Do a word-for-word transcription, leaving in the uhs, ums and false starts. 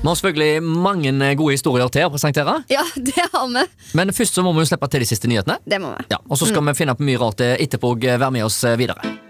Vi har selvfølgelig mange gode historier til å presentere. Ja, det har vi. Men først så må vi jo slippe til de siste nyhetene. Det må vi. Ja, og så skal vi finne på mye rart etterpå og være med oss videre.